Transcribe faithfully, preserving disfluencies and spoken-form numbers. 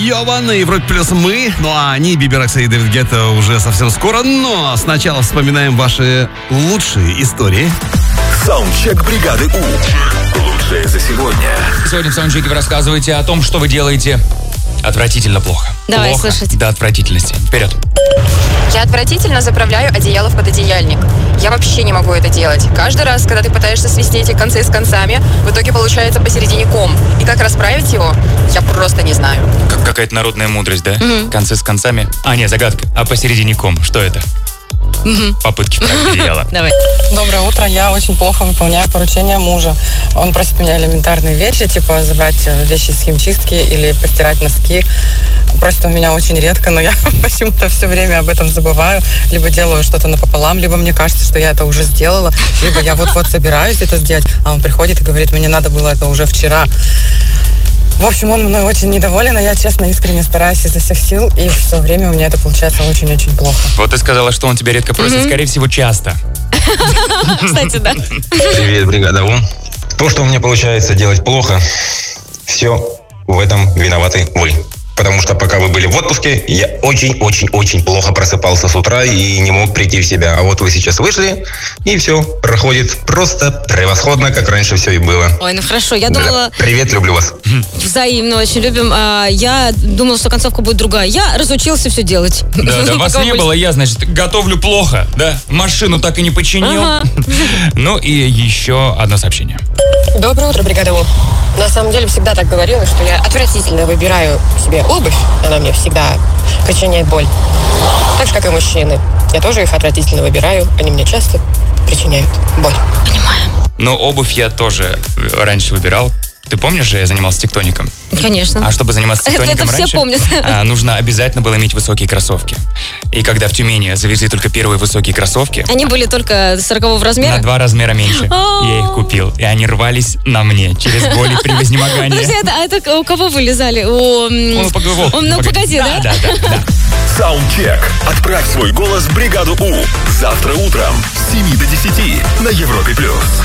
Йова на Европе плюс мы. Ну а они, Биби Рекса и Дэвид Гетта, уже совсем скоро. Но сначала вспоминаем ваши лучшие истории. Саундчек бригады У. Лучшее за сегодня. Сегодня в саундчеке вы рассказываете о том, что вы делаете отвратительно плохо. Давай плохо слушать. До отвратительности. Вперед. Я отвратительно заправляю одеяло в пододеяльник. Я вообще не могу это делать. Каждый раз, когда ты пытаешься свести эти концы с концами, в итоге получается посередине ком. И как расправить его, я просто не знаю. Как какая-то народная мудрость, да? Мгм. Концы с концами. А, нет, загадка. А посередине ком. Что это? Попытки вправить одеяло. Давай. Доброе утро. Я очень плохо выполняю поручения мужа. Он просит меня элементарные вещи, типа забрать вещи из химчистки или постирать носки. Просит он меня очень редко, но я почему-то все время об этом забываю. Либо делаю что-то напополам, либо мне кажется, что я это уже сделала, либо я вот-вот собираюсь это сделать, а он приходит и говорит, мне надо было это уже вчера. В общем, он мной очень недоволен, а я, честно, искренне стараюсь изо всех сил, и все время у меня это получается очень-очень плохо. Вот ты сказала, что он тебя редко просит, скорее всего, часто. Кстати, да. Привет, бригада У. То, что у меня получается делать плохо, все в этом виноваты вы. Потому что пока вы были в отпуске, я очень-очень-очень плохо просыпался с утра и не мог прийти в себя. А вот вы сейчас вышли, и все проходит просто превосходно, как раньше все и было. Ой, ну хорошо, я Да. думала... Привет, люблю вас. Взаимно очень любим. А, я думала, что концовка будет другая. Я разучился все делать. Да, да, вас Пока не вы- было, я, значит, готовлю плохо, да? Машину так и не починил. Ага. Ну и еще одно сообщение. Доброе утро, бригада У. На самом деле всегда так говорила, что я отвратительно выбираю себе обувь. Она мне всегда причиняет боль. Так же, как и мужчины. Я тоже их отвратительно выбираю. Они мне часто причиняют боль. Но обувь я тоже раньше выбирал. Ты помнишь же, я занимался тектоником? Конечно. А чтобы заниматься Это- тектоником это все раньше, помнят. а, нужно обязательно было иметь высокие кроссовки. И когда в Тюмени завезли только первые высокие кроссовки, Они были только сорокового размера. на два размера меньше, А. я их купил. И они рвались на мне через боль и при вознемогании. Подожди, это, а это у кого вылезали? У... м, Ну, погоди, у- ну, погоди, да? Да, да, да, да. Саундчек. Отправь свой голос в бригаду У. Завтра утром с семи до десяти на Европе плюс.